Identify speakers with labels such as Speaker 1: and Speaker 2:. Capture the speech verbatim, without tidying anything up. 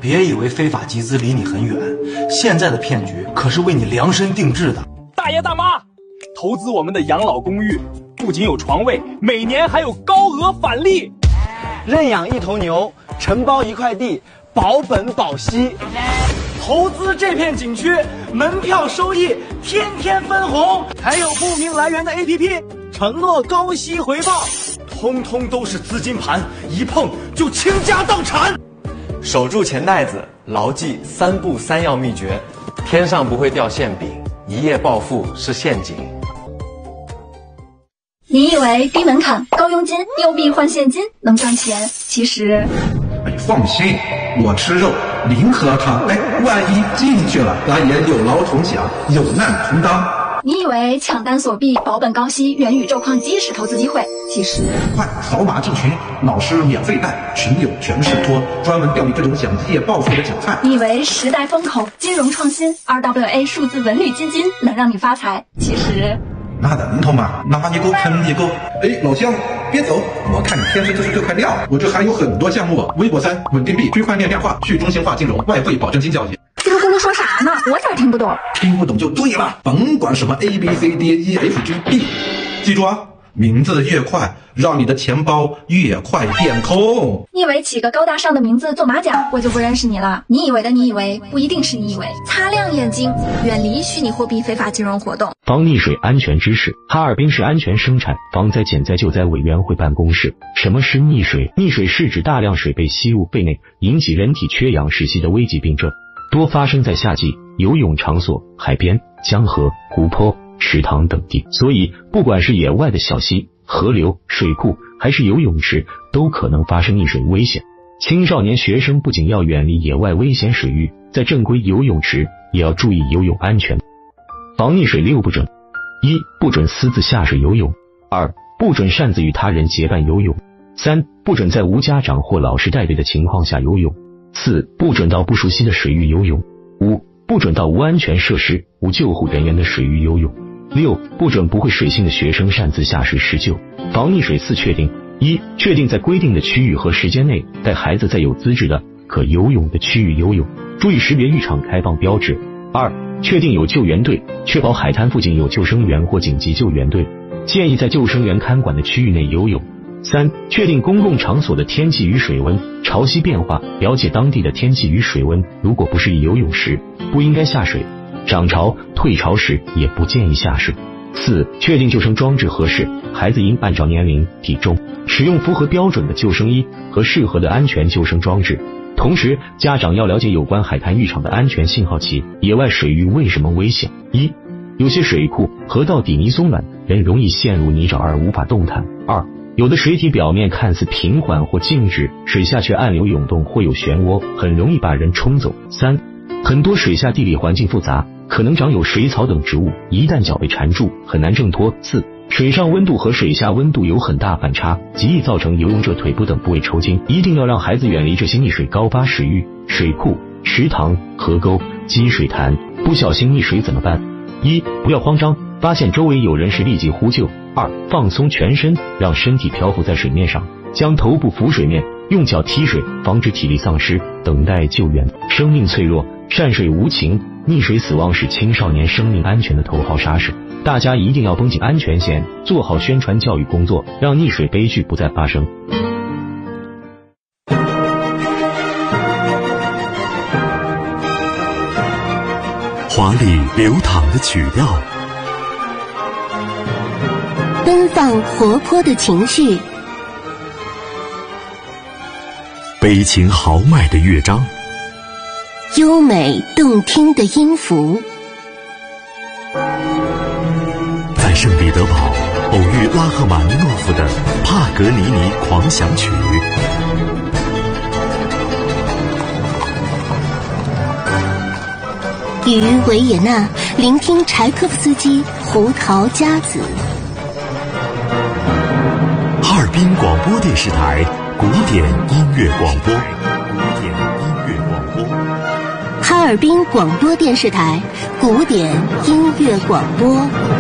Speaker 1: 别以为非法集资离你很远，现在的骗局可是为你量身定制的。
Speaker 2: 大爷大妈，投资我们的养老公寓，不仅有床位，每年还有高额返利。
Speaker 3: 认养一头牛，承包一块地，保本保息。投资这片景区，门票收益天天分红，还有不明来源的 A P P， 承诺高息回报，通通都是资金盘，一碰就倾家荡产。
Speaker 4: 守住钱袋子，牢记三不三要秘诀：天上不会掉馅饼，一夜暴富是陷阱。
Speaker 5: 你以为低门槛、高佣金、右币换现金能赚钱？其实，
Speaker 6: 哎，放心，我吃肉，零喝汤。哎，万一进去了，咱也有劳同享，有难同当。
Speaker 5: 你以为抢单锁币、保本高息、元宇宙矿机是投资机会？其实，
Speaker 6: 快扫码进群，老师免费带，群友全是托，专门钓你这种想一夜暴富的韭菜。
Speaker 5: 你以为时代风口、金融创新、R W A 数字文旅基金能让你发财？其实。
Speaker 6: 那能头嘛？拿你够坑你够！哎，老乡，别走！我看你天生就是这块料。我这还有很多项目：微博三、稳定币、区块链量化、去中心化金融、外汇保证金交易。
Speaker 5: 咕噜咕噜说啥呢？我咋听不懂？
Speaker 6: 听不懂就对了，甭管什么 A B C D E F G B， 记住啊！名字越快，让你的钱包越快变空。
Speaker 5: 你以为起个高大上的名字做马甲，我就不认识你了？你以为的你以为，不一定是你以为。擦亮眼睛，远离虚拟货币非法金融活动。
Speaker 7: 防溺水安全知识。哈尔滨市安全生产防灾减灾救灾委员会办公室。什么是溺水？溺水是指大量水被吸入肺内，引起人体缺氧窒息的危急病症，多发生在夏季游泳场所、海边、江河、湖泊、池塘等地，所以不管是野外的小溪、河流、水库，还是游泳池，都可能发生溺水危险。青少年学生不仅要远离野外危险水域，在正规游泳池也要注意游泳安全。防溺水六不准：一、不准私自下水游泳；二、不准擅自与他人结伴游泳；三、不准在无家长或老师带队的情况下游泳；四、不准到不熟悉的水域游泳；五、不准到无安全设施、无救护人员的水域游泳；六、不准不会水性的学生擅自下水施救。防溺水四确定：一、确定在规定的区域和时间内带孩子在有资质的可游泳的区域游泳，注意识别浴场开放标志；二、确定有救援队，确保海滩附近有救生员或紧急救援队，建议在救生员看管的区域内游泳；三、确定公共场所的天气与水温、潮汐变化，了解当地的天气与水温，如果不适宜游泳时，不应该下水；涨潮、退潮时也不建议下水。四、确定救生装置合适，孩子应按照年龄、体重使用符合标准的救生衣和适合的安全救生装置。同时，家长要了解有关海滩浴场的安全信号旗。野外水域为什么危险？一、有些水库、河道底泥松软，人容易陷入泥沼而无法动弹；二、有的水体表面看似平缓或静止，水下却暗流涌动或有漩涡，很容易把人冲走；三、很多水下地理环境复杂，可能长有水草等植物，一旦脚被缠住，很难挣脱；四、水上温度和水下温度有很大反差，极易造成游泳者腿部等部位抽筋。一定要让孩子远离这些溺水高发水域、水库、池塘、河沟、积水潭。不小心溺水怎么办？一、不要慌张，发现周围有人时立即呼救；二、放松全身，让身体漂浮在水面上，将头部浮水面，用脚踢水，防止体力丧失，等待救援。生命脆弱，善水无情，溺水死亡是青少年生命安全的头号杀手。大家一定要绷紧安全线，做好宣传教育工作，让溺水悲剧不再发生。
Speaker 8: 华丽流淌的曲调，
Speaker 9: 奔放活泼的情绪，
Speaker 8: 悲情豪迈的乐章，
Speaker 9: 优美动听的音符。
Speaker 8: 在圣彼得堡偶遇拉赫玛尼诺夫的帕格尼尼狂想曲，
Speaker 9: 于维也纳聆听柴可夫斯基《胡桃夹子》。
Speaker 8: 哈尔滨广播电视台古典音乐广播，古典音乐广播，
Speaker 9: 哈尔滨广播电视台古典音乐广播。